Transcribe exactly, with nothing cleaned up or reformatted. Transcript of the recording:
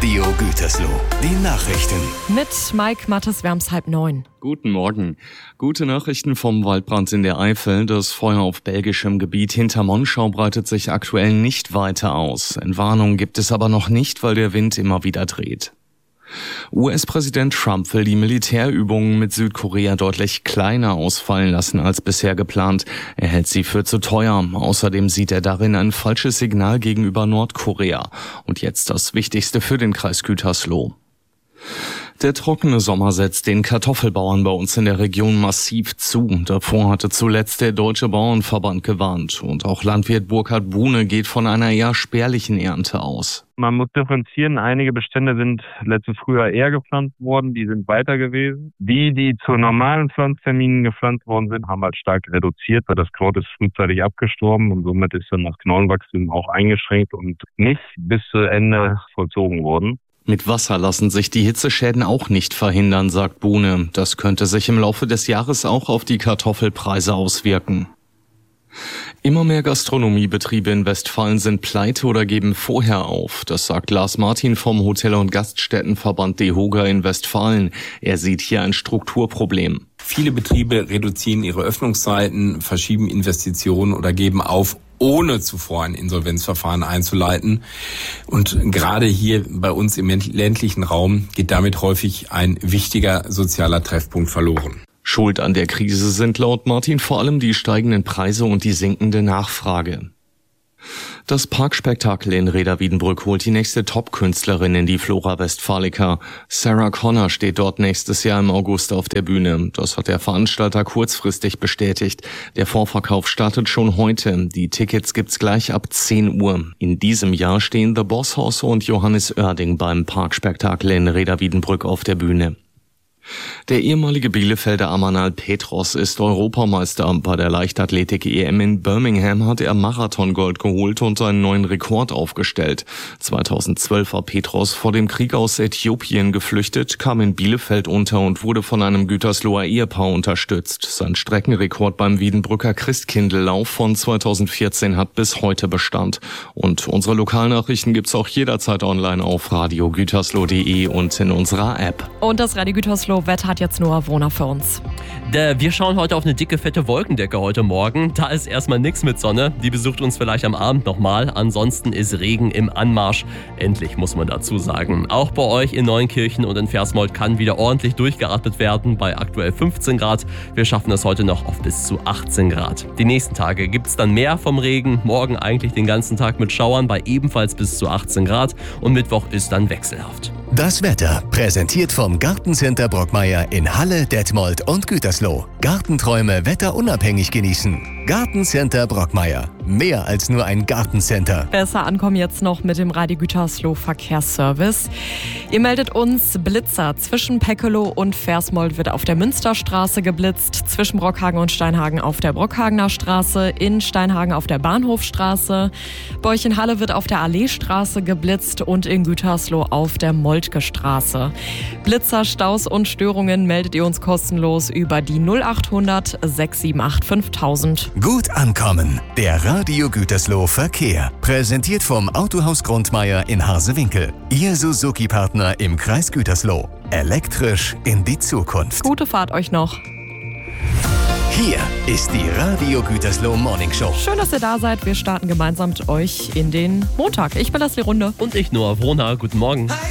Radio Gütersloh, die Nachrichten. Mit Mike Mattes, wir haben's halb neun. Guten Morgen. Gute Nachrichten vom Waldbrand in der Eifel. Das Feuer auf belgischem Gebiet hinter Monschau breitet sich aktuell nicht weiter aus. Entwarnung gibt es aber noch nicht, weil der Wind immer wieder dreht. U S-Präsident Trump will die Militärübungen mit Südkorea deutlich kleiner ausfallen lassen als bisher geplant. Er hält sie für zu teuer. Außerdem sieht er darin ein falsches Signal gegenüber Nordkorea. Und jetzt das Wichtigste für den Kreis Gütersloh. Der trockene Sommer setzt den Kartoffelbauern bei uns in der Region massiv zu. Davor hatte zuletzt der Deutsche Bauernverband gewarnt. Und auch Landwirt Burkhard Buhne geht von einer eher spärlichen Ernte aus. Man muss differenzieren. Einige Bestände sind letztes Frühjahr eher gepflanzt worden. Die sind weiter gewesen. Die, die zu normalen Pflanzterminen gepflanzt worden sind, haben halt stark reduziert, weil das Kraut ist frühzeitig abgestorben und somit ist dann das Knollenwachstum auch eingeschränkt und nicht bis zu Ende vollzogen worden. Mit Wasser lassen sich die Hitzeschäden auch nicht verhindern, sagt Buhne. Das könnte sich im Laufe des Jahres auch auf die Kartoffelpreise auswirken. Immer mehr Gastronomiebetriebe in Westfalen sind pleite oder geben vorher auf. Das sagt Lars Martin vom Hotel- und Gaststättenverband DEHOGA in Westfalen. Er sieht hier ein Strukturproblem. Viele Betriebe reduzieren ihre Öffnungszeiten, verschieben Investitionen oder geben auf, ohne zuvor ein Insolvenzverfahren einzuleiten. Und gerade hier bei uns im ländlichen Raum geht damit häufig ein wichtiger sozialer Treffpunkt verloren. Schuld an der Krise sind laut Martin vor allem die steigenden Preise und die sinkende Nachfrage. Das Parkspektakel in Reda-Wiedenbrück holt die nächste Top-Künstlerin in die Flora Westfalica. Sarah Connor steht dort nächstes Jahr im August auf der Bühne. Das hat der Veranstalter kurzfristig bestätigt. Der Vorverkauf startet schon heute. Die Tickets gibt's gleich ab zehn Uhr. In diesem Jahr stehen The Boss Hoss und Johannes Oerding beim Parkspektakel in Reda-Wiedenbrück auf der Bühne. Der ehemalige Bielefelder Amanal Petros ist Europameister. Bei der Leichtathletik-E M in Birmingham hat er Marathongold geholt und einen neuen Rekord aufgestellt. zweitausendzwölf war Petros vor dem Krieg aus Äthiopien geflüchtet, kam in Bielefeld unter und wurde von einem Gütersloher Ehepaar unterstützt. Sein Streckenrekord beim Wiedenbrücker Christkindl-Lauf von zweitausendvierzehn hat bis heute Bestand. Und unsere Lokalnachrichten gibt's auch jederzeit online auf radio gütersloh punkt de und in unserer App. Und das Radio Gütersloh Wetter hat jetzt Noah Wohner für uns. Wir schauen heute auf eine dicke, fette Wolkendecke heute Morgen. Da ist erstmal nichts mit Sonne. Die besucht uns vielleicht am Abend nochmal. Ansonsten ist Regen im Anmarsch. Endlich, muss man dazu sagen. Auch bei euch in Neunkirchen und in Versmold kann wieder ordentlich durchgeatmet werden. Bei aktuell fünfzehn Grad. Wir schaffen es heute noch auf bis zu achtzehn Grad. Die nächsten Tage gibt es dann mehr vom Regen. Morgen eigentlich den ganzen Tag mit Schauern bei ebenfalls bis zu achtzehn Grad. Und Mittwoch ist dann wechselhaft. Das Wetter präsentiert vom Gartencenter Brockmeier in Halle, Detmold und Gütersloh. Gartenträume wetterunabhängig genießen. Gartencenter Brockmeier. Mehr als nur ein Gartencenter. Besser ankommen jetzt noch mit dem Radio Gütersloh Verkehrsservice. Ihr meldet uns Blitzer. Zwischen Peckelow und Versmold wird auf der Münsterstraße geblitzt. Zwischen Brockhagen und Steinhagen auf der Brockhagener Straße. In Steinhagen auf der Bahnhofstraße. Bei euch in Halle wird auf der Alleestraße geblitzt und in Gütersloh auf der Moltke Straße. Blitzer, Staus und Störungen meldet ihr uns kostenlos über die null achthundert sechs sieben acht fünftausend. Gut ankommen. Der Radio Gütersloh Verkehr. Präsentiert vom Autohaus Grundmeier in Harsewinkel. Ihr Suzuki-Partner im Kreis Gütersloh. Elektrisch in die Zukunft. Gute Fahrt euch noch. Hier ist die Radio Gütersloh Morning Show. Schön, dass ihr da seid. Wir starten gemeinsam mit euch in den Montag. Ich bin Leslie Runde. Und ich, Noah Wohner. Guten Morgen. Hi.